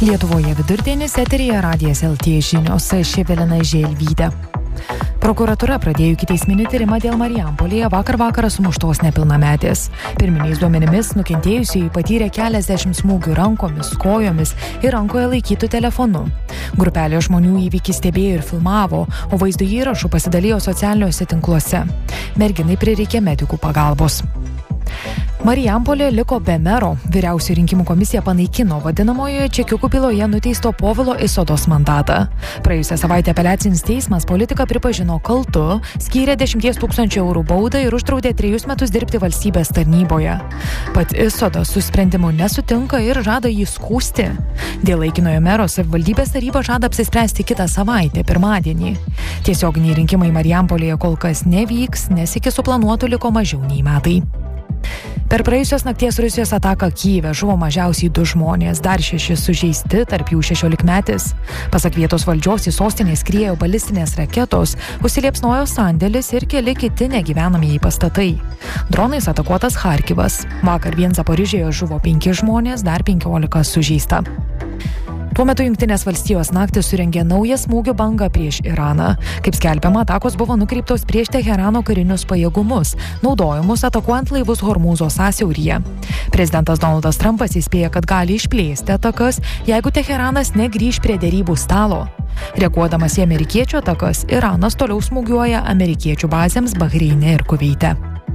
Lietuvoje vidurdienis, eteryje Radijas LT žinios, Evelina Želvytė. Prokuratūra pradėjo ikiteisminį tyrimą dėl Marijampolėje vakar vakarą sumuštos nepilnametės. Pirminiais duomenimis nukentėjusieji patyrė keliasdešimt smūgių rankomis, kojomis ir rankoje laikytų telefonu. Grupelė žmonių įvykį stebėjo ir filmavo, o vaizdo įrašų pasidalijo socialiniuose tinkluose. Merginai prireikė medikų pagalbos. Marijampolė liko be mero. Vyriausioji rinkimų komisija panaikino vadinamojoje čekiukų byloje nuteisto Povilo Isodos mandatą. Praėjusią savaitę apeliacinis teismas politiką pripažino kaltu, skyrė 10 000 eurų baudą ir uždraudė 3 metus dirbti valstybės tarnyboje. Pat Isodas su sprendimu nesutinka ir žada jį skųsti. Dėl laikinojo mero savivaldybės taryba žada apsispręsti kitą savaitę, pirmadienį. Tiesioginiai rinkimai Marijampolėje kol kas nevyks, nes iki suplanuotų liko mažiau nei metai. Per praėjusios nakties Rusijos ataką Kyjive žuvo mažiausiai 2 žmonės, dar 6 sužeisti, tarp jų 16-metis. Pasak vietos valdžios į sostinę skriejo balistinės raketos, užsiliepsnojo sandėlis ir keli kiti negyvenamieji pastatai. Dronais atakuotas Charkivas. Vakar vien Zaporižėje žuvo 5 žmonės, dar 15 sužeista. Tuo metu Jungtinės valstijos naktį surengė naują smūgių bangą prieš Iraną. Kaip skelbiama, atakos buvo nukreiptos prieš Teherano karinius pajėgumus, naudojamus atakuojant laivus Hormūzo sąsiauryje. Prezidentas Donaldas Trumpas įspėja, kad gali išplėsti atakas, jeigu Teheranas negrįš prie derybų stalo. Reaguodamas į amerikiečių atakas, Iranas toliau smūgiuoja amerikiečių bazėms Bahreine ir Kuveite.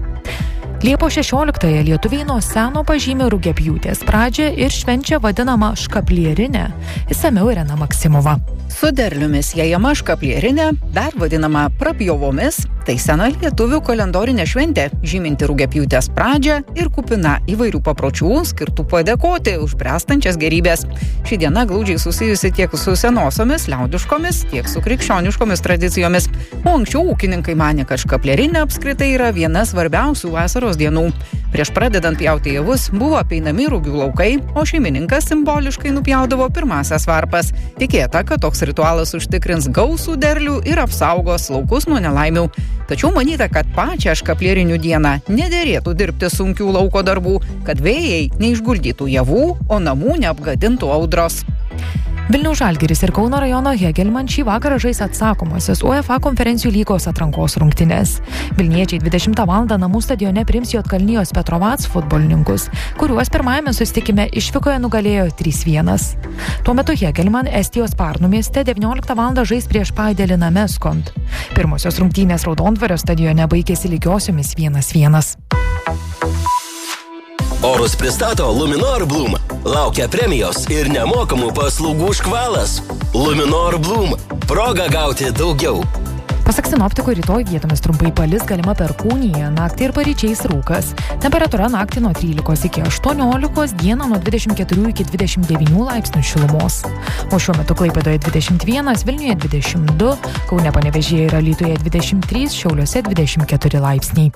Liepos 16-ąją lietuviai nuo seno pažymi rugiapjūtės pradžią ir švenčia vadinamą škaplierinę. Išsamiau Irena Maksimova. Su derliumi siejama škaplierinė, dar vadinama prapjovomis, tai sena lietuvių kalendorinė šventė, žyminti rugiapjūtės pradžią ir kupina įvairių papročių, skirtų padėkoti už bręstančias gerybės. Ši diena glaudžiai susijusi tiek su senosiomis, liaudiškomis, tiek su krikščioniškomis tradicijomis. O anksčiau ūkininkai manė, kad škaplierinė apskritai yra viena svarbiausių vasaros dienų. Prieš pradedant pjauti javus buvo apeinami rugių laukai, o šeimininkas simboliškai nupjaudavo pirmąsias varpas. Tikėta, kad toks ritualas užtikrins gausų derlių ir apsaugos laukus nuo nelaimių. Tačiau manyta, kad pačią škaplierinių dieną nederėtų dirbti sunkių lauko darbų, kad vėjai neišguldytų javų, o namų neapgadintų audros. Vilniaus Žalgiris ir Kauno rajono Hegelman šį vakarą žais atsakomosios UEFA konferencijų lygos atrankos rungtynes. Vilniečiai 20 val. Namų stadione priims Juodkalnijos Petrovac futbolininkus, kuriuos pirmajame susitikime išvykoje nugalėjo 3-1. Tuo metu Hegelman Estijos Parnų mieste 19 val. Žais prieš Paideliną Meskont. Pirmosios rungtynės Raudondvario stadione baigėsi lygiosiomis 1-1. Orus pristato Luminor Bloom. Laukia premijos ir nemokamų paslaugų škvalas. Luminor Bloom. Proga gauti daugiau. Pasak sinoptikų, rytoj vietomis trumpai palis, galima perkūnija, naktį ir paryčiais rūkas. Temperatūra naktį nuo 13 iki 18, dieną nuo 24 iki 29 laipsnių šilumos. O šiuo metu Klaipėdoje 21, Vilniuje 22, Kaune Panevėžyje ir Alytuje 23, Šiauliuose 24 laipsniai.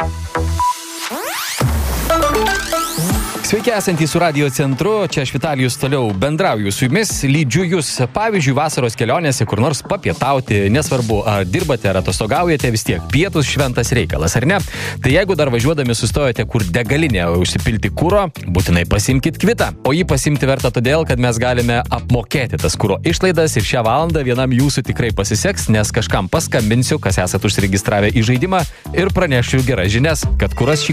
Sveiki esantys su Radio centru, čia aš Vitalijus toliau bendrauju su jumis, lydžiu jūs pavyzdžiui vasaros kelionėse kur nors papietauti, nesvarbu ar dirbate ar atostogaujate, vis tiek pietus šventas reikalas, ar ne? Tai jeigu dar važiuodami sustojate kur degalinė užsipilti kuro, būtinai pasimkit kvitą, o jį pasimti verta todėl, kad mes galime apmokėti tas kuro išlaidas ir šią valandą vienam jūsų tikrai pasiseks, nes kažkam paskambinsiu, kas esat užsiregistravę į žaidimą ir pranešiu geras žinias, kad kuras šį